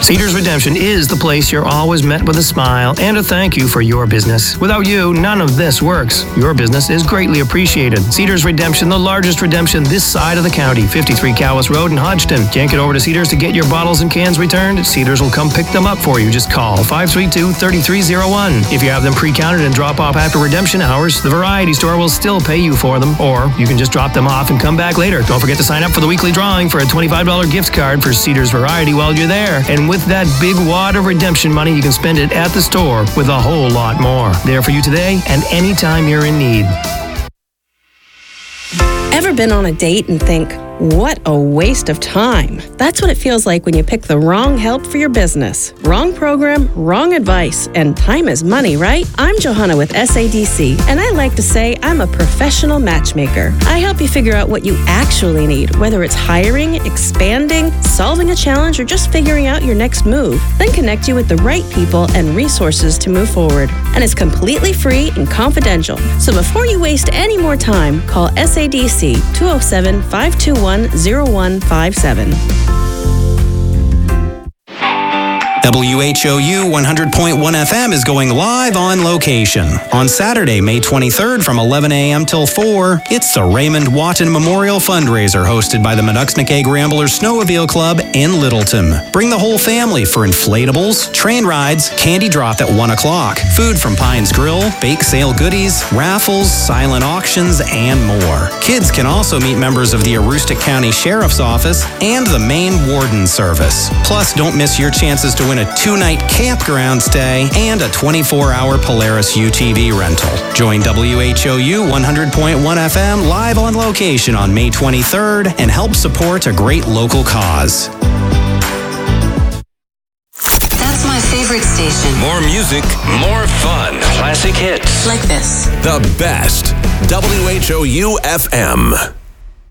Cedars Redemption is the place you're always met with a smile and a thank you for your business. Without you, none of this works. Your business is greatly appreciated. Cedars Redemption, the largest redemption this side of the county, 53 Cowles Road in Hodgton. Can't get over to Cedars to get your bottles and cans returned? Cedars will come pick them up for you. Just call 532-3301. If you have them pre-counted and drop off after redemption hours, the Variety Store will still pay you for them, or you can just drop them off and come back later. Don't forget to sign up for the weekly drawing for a $25 gift card for Cedars Variety while you're there. And with that big wad of redemption money, you can spend it at the store with a whole lot more. There for you today and anytime you're in need. Ever been on a date and think, what a waste of time? That's what it feels like when you pick the wrong help for your business. Wrong program, wrong advice, and time is money, right? I'm Johanna with SADC, and I like to say I'm a professional matchmaker. I help you figure out what you actually need, whether it's hiring, expanding, solving a challenge, or just figuring out your next move. Then connect you with the right people and resources to move forward. And it's completely free and confidential. So before you waste any more time, call SADC 207-521-0157. WHOU 100.1 FM is going live on location. On Saturday, May 23rd from 11 a.m. till 4, it's the Raymond Watton Memorial Fundraiser hosted by the Maduxnicag Ramblers Snowmobile Club in Littleton. Bring the whole family for inflatables, train rides, candy drop at 1 o'clock, food from Pines Grill, bake sale goodies, raffles, silent auctions, and more. Kids can also meet members of the Aroostook County Sheriff's Office and the Maine Warden Service. Plus, don't miss your chances to win a 2-night campground stay and a 24-hour Polaris UTV rental. Join WHOU 100.1 FM live on location on May 23rd and help support a great local cause. That's my favorite station. More music, more fun. Classic hits. Like this. The best. WHOU FM.